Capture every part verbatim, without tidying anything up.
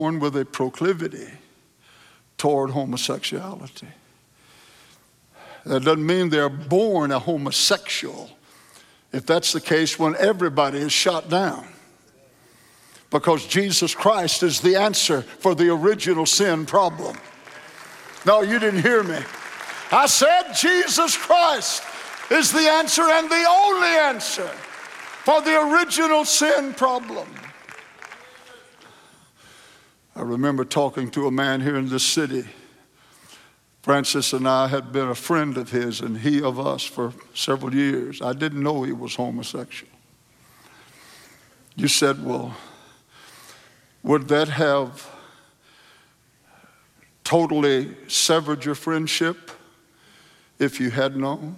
born with a proclivity toward homosexuality. That doesn't mean they're born a homosexual. If that's the case, when everybody is shot down. Because Jesus Christ is the answer for the original sin problem. No, you didn't hear me. I said Jesus Christ is the answer and the only answer for the original sin problem. I remember talking to a man here in this city. Francis and I had been a friend of his and he of us for several years. I didn't know he was homosexual. You said, well, would that have totally severed your friendship if you had known?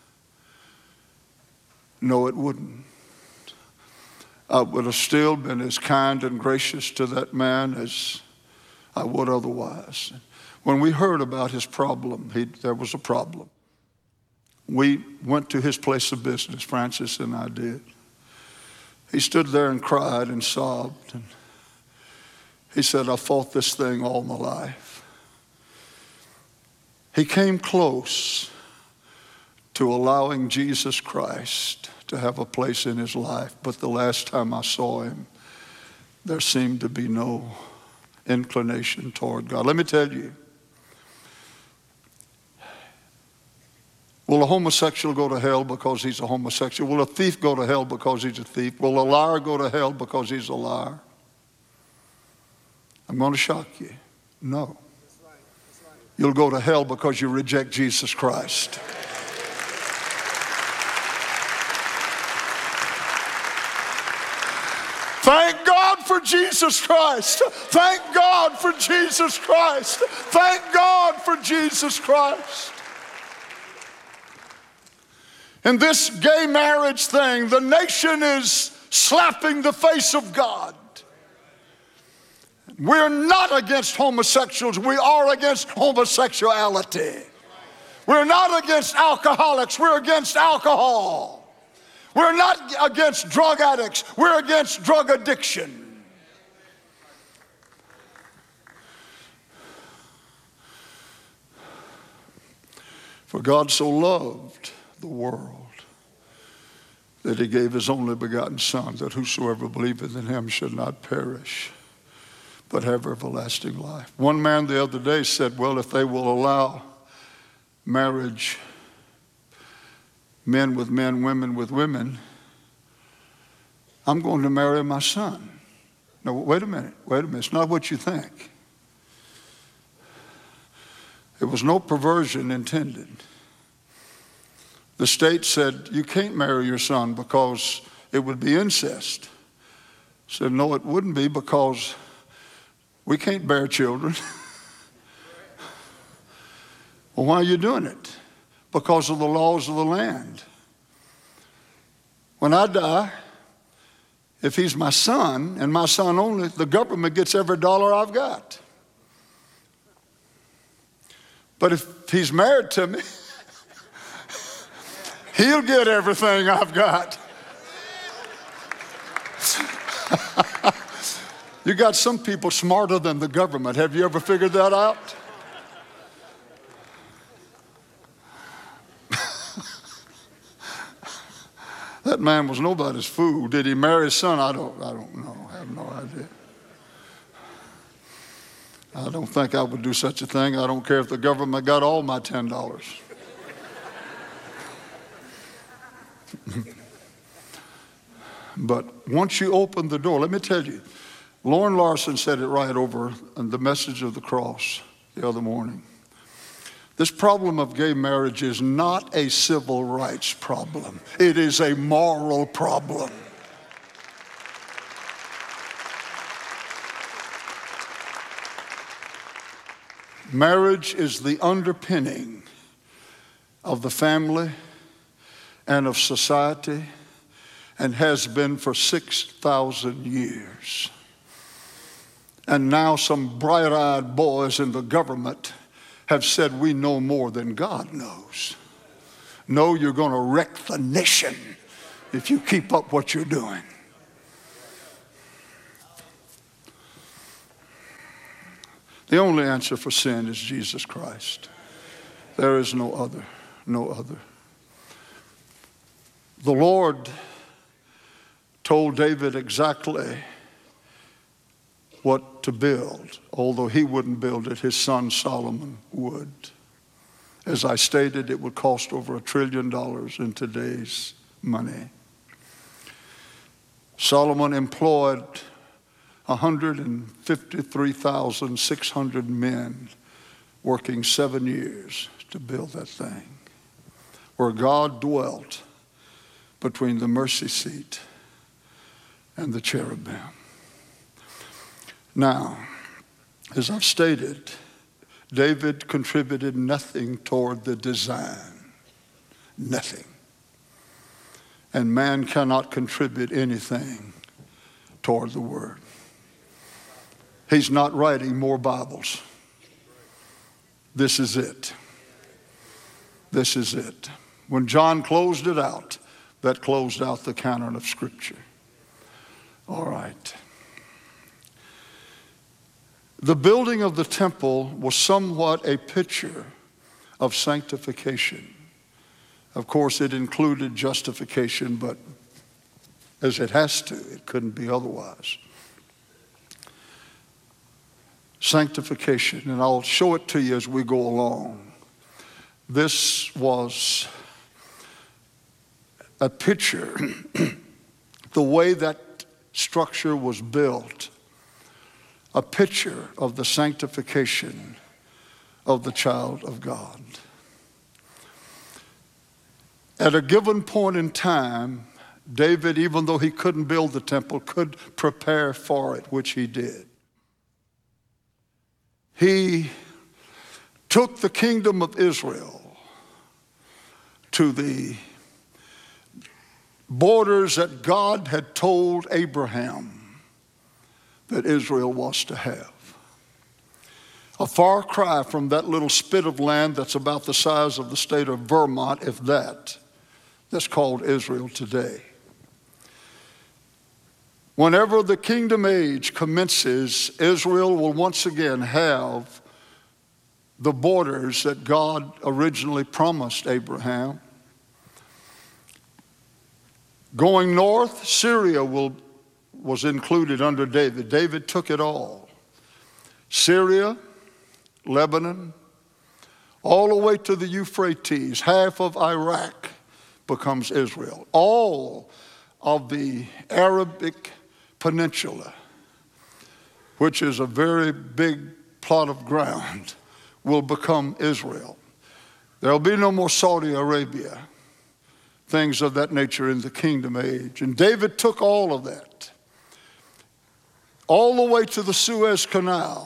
No, it wouldn't. I would have still been as kind and gracious to that man as I would otherwise. When we heard about his problem, he, there was a problem. We went to his place of business, Francis and I did. He stood there and cried and sobbed. And he said, I fought this thing all my life. He came close to allowing Jesus Christ to have a place in his life. But the last time I saw him, there seemed to be no inclination toward God. Let me tell you, will a homosexual go to hell because he's a homosexual? Will a thief go to hell because he's a thief? Will a liar go to hell because he's a liar? I'm going to shock you. No. You'll go to hell because you reject Jesus Christ. Thank God for Jesus Christ. Thank God for Jesus Christ. Thank God for Jesus Christ. In this gay marriage thing, the nation is slapping the face of God. We're not against homosexuals. We are against homosexuality. We're not against alcoholics. We're against alcohol. We're not against drug addicts. We're against drug addiction. For God so loved the world that he gave his only begotten Son, that whosoever believeth in him should not perish, but have everlasting life. One man the other day said, well, if they will allow marriage, men with men, women with women, I'm going to marry my son. No, wait a minute, wait a minute. It's not what you think. There was no perversion intended. The state said, you can't marry your son because it would be incest. I said, no, it wouldn't be, because we can't bear children. Well, why are you doing it? Because of the laws of the land. When I die, if he's my son and my son only, the government gets every dollar I've got. But if he's married to me, he'll get everything I've got. You got some people smarter than the government. Have you ever figured that out? That man was nobody's fool. Did he marry his son? I don't, I don't know. I have no idea. I don't think I would do such a thing. I don't care if the government got all my ten dollars. But once you open the door, let me tell you, Lauren Larson said it right over in the Message of the Cross the other morning. This problem of gay marriage is not a civil rights problem. It is a moral problem. Marriage is the underpinning of the family and of society, and has been for six thousand years. And now some bright-eyed boys in the government have said we know more than God knows. No, you're going to wreck the nation if you keep up what you're doing. The only answer for sin is Jesus Christ. There is no other, no other. The Lord told David exactly what to build, although he wouldn't build it, his son Solomon would. As I stated, it would cost over a trillion dollars in today's money. Solomon employed one hundred fifty-three thousand six hundred men working seven years to build that thing, where God dwelt between the mercy seat and the cherubim. Now, as I've stated, David contributed nothing toward the design. Nothing. And man cannot contribute anything toward the word. He's not writing more Bibles. This is it. This is it. When John closed it out, that closed out the canon of Scripture. All right. The building of the temple was somewhat a picture of sanctification. Of course, it included justification, but as it has to, it couldn't be otherwise. Sanctification, and I'll show it to you as we go along. This was a picture, the way that structure was built, a picture of the sanctification of the child of God. At a given point in time, David, even though he couldn't build the temple, could prepare for it, which he did. He took the kingdom of Israel to the borders that God had told Abraham that Israel was to have. A far cry from that little spit of land that's about the size of the state of Vermont, if that, that's called Israel today. Whenever the kingdom age commences, Israel will once again have the borders that God originally promised Abraham. Going north, Syria will, was included under David. David took it all. Syria, Lebanon, all the way to the Euphrates, half of Iraq becomes Israel. All of the Arabic Peninsula, which is a very big plot of ground, will become Israel. There'll be no more Saudi Arabia, things of that nature in the kingdom age. And David took all of that, all the way to the Suez Canal.